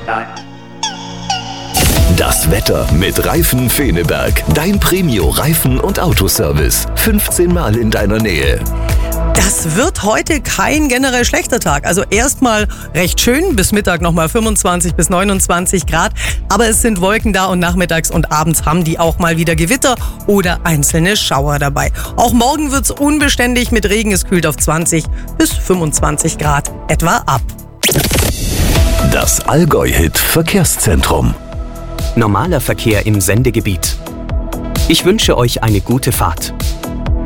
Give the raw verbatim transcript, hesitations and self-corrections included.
Das Wetter mit Reifen Feneberg. Dein Premio Reifen- und Autoservice. fünfzehn Mal in deiner Nähe. Das wird heute kein generell schlechter Tag. Also erstmal recht schön, bis Mittag nochmal fünfundzwanzig bis neunundzwanzig Grad. Aber es sind Wolken da und nachmittags und abends haben die auch mal wieder Gewitter oder einzelne Schauer dabei. Auch morgen wird's unbeständig mit Regen. Es kühlt auf zwanzig bis fünfundzwanzig Grad etwa ab. Das Allgäu-Hit Verkehrszentrum. Normaler Verkehr im Sendegebiet. Ich wünsche euch eine gute Fahrt.